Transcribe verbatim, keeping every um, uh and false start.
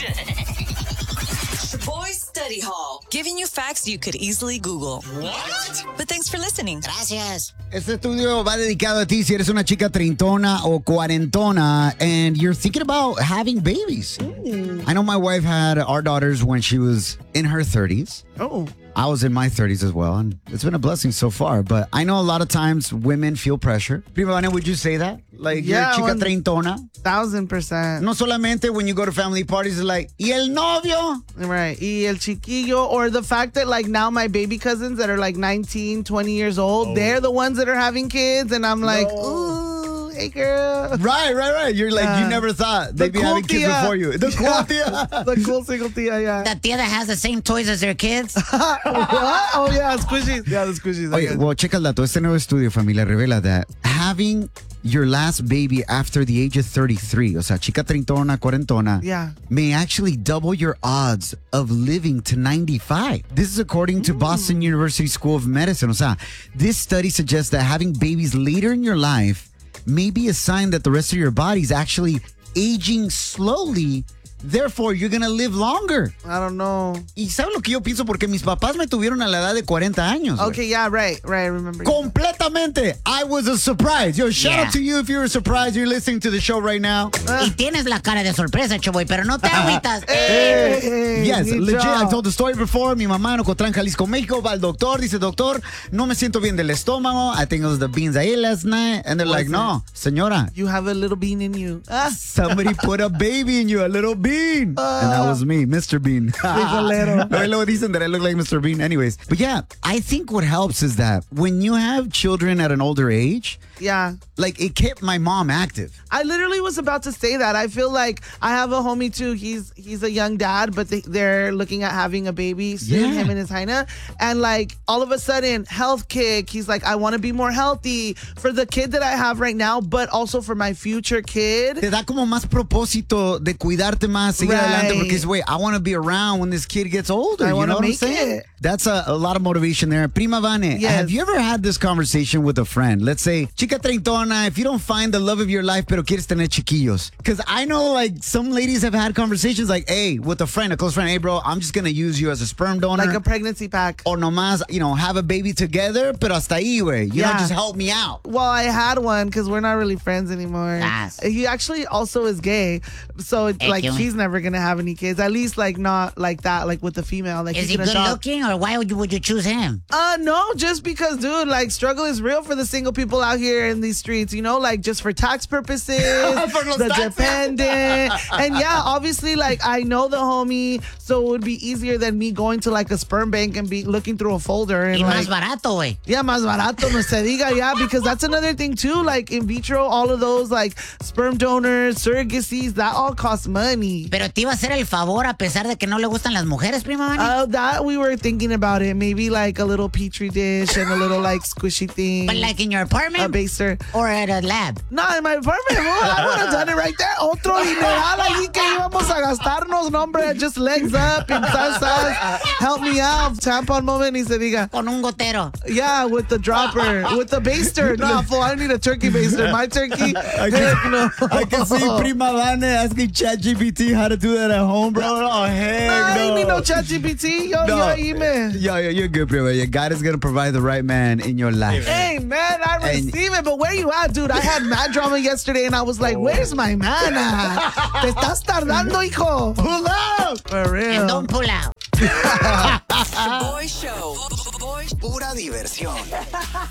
station. Boys Study Hall, giving you facts you could easily Google. What? But thanks for listening. Gracias. Este estudio va dedicado a ti si eres una chica treintona o cuarentona and you're thinking about having babies. Mm. I know my wife had our daughters when she was in her thirties. Oh. I was in my thirties as well, and it's been a blessing so far. But I know a lot of times women feel pressure. Prima Vane, would you say that? Like, Yeah, you're chica one treintona? Thousand percent. No solamente when you go to family parties, it's like, ¿y el novio? Right. Y el chiquillo, or the fact that like now my baby cousins that are like nineteen, twenty years old, Oh. they're the ones that are having kids. And I'm like, No. ooh, hey girl. Right, right, right. You're like, you Yeah. never thought The they'd be cool having kids tia. before you. The cool Yeah. tia. The cool single tia, yeah. The tia that has the same toys as their kids. What? Oh yeah, squishies. Yeah, the squishies. I Oye, guess. well, checa el dato. Este nuevo estudio, familia, revela that having your last baby after the age of thirty-three, o sea, chica treintona, cuarentona, Yeah. may actually double your odds of living to ninety-five. This is according to Boston University School of Medicine. O sea, this study suggests that having babies later in your life may be a sign that the rest of your body is actually aging slowly. Therefore, you're going to live longer. I don't know. ¿Y sabes lo que yo pienso? Porque mis papás me tuvieron a la edad de cuarenta años. güey. Okay, yeah, right, right. I remember. Completamente. I was a surprise. Yo, shout Yeah. out to you if you're a surprise. You're listening to the show right now. Y tienes la cara de sorpresa, Choboy, pero no te agüitas. Hey, hey, Yes, good legit. job. I told the story before. Mi mamá en Ocotlán, Jalisco, México, va al doctor. Dice, doctor, no me siento bien del estómago. I think it was the beans I ate last night. And they're like, Was no, señora, You have a little bean in you. Ah. somebody put a baby in you, a little bean. and that was me, Mister Bean. Frijolero. Luego luego dicen that I look like Mister Bean. Anyways, but yeah, I think what helps is that when you have children at an older age, Yeah. like it kept my mom active. I literally was about to say that. I feel like I have a homie too. He's he's a young dad, but they, they're looking at having a baby soon, Yeah. him and his Heina. And like all of a sudden, health kick. He's like, I want to be more healthy for the kid that I have right now, but also for my future kid. Te da como más propósito de cuidarte más, seguir Right. adelante, porque es, wait, I want to be around when this kid gets older. I you wanna know what I'm make saying? it. That's a, a lot of motivation there. Prima Vane, Yes. have you ever had this conversation with a friend? Let's say, chica treintona, if you don't find the love of your life, pero quieres tener chiquillos. Because I know, like, some ladies have had conversations like, hey, with a friend, a close friend, hey, bro, I'm just going to use you as a sperm donor. Like a pregnancy pack. or nomás, you know, have a baby together, pero hasta ahí, güey. You know, Yeah. just help me out. Well, I had one because we're not really friends anymore. Yes. He actually also is gay, so it's Hey, like Killing. he's never gonna have any kids. At least like not like that, like with the female. Like Is he can good adopt. looking, or why would you, would you choose him? Uh, no, just because, dude, like struggle is real for the single people out here in these streets. You know, like just for tax purposes, For los the taxes. dependent, and yeah, obviously, like I know the homie, so it would be easier than me going to like a sperm bank and be looking through a folder and Y like. más barato, güey. Yeah, más barato, no se diga, yeah, because that's another thing too. Like in vitro, all of those like sperm donors, surrogacies, that all costs money. Pero te iba a hacer el favor a pesar de que no le gustan las mujeres, Prima Vane. Uh, that we were thinking about it. Maybe like a little petri dish and a little like squishy thing. But like in your apartment a baster. or at a lab. No, in my apartment, bro, I would have done it right there. Otro dineral allí que íbamos a gastarnos, no, hombre. Just legs up and salsas. Help me out. Tampon moment, y se diga. Con un gotero. Yeah, with the dropper, with the baster. No, fool, I need a turkey baster. My turkey, I heck can, no. I can see Prima Vane asking ChatGPT how to do that at home, bro. Oh, heck I no. ain't need no ChatGPT. Yo, No. yo, ahí me. Yo, yo, you're good, Prima. Your God is going to provide the right man in your life. Hey, man, I And- receive it, but where you at, dude? I had mad drama yesterday, and I was like, where's my man at? Te estás tardando, hijo. Pull up! For real. And don't pull out. The Boy Show. Boy Pura diversión.